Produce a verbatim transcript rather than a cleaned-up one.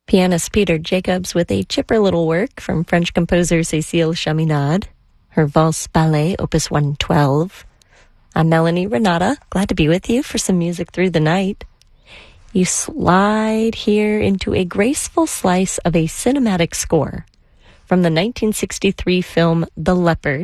Pianist Peter Jacobs with a chipper little work from French composer Cécile Chaminade, her Valse Ballet, Opus one twelve. I'm Melanie Renata, glad to be with you for some music through the night. You slide here into a graceful slice of a cinematic score from the nineteen sixty-three film The Leopard,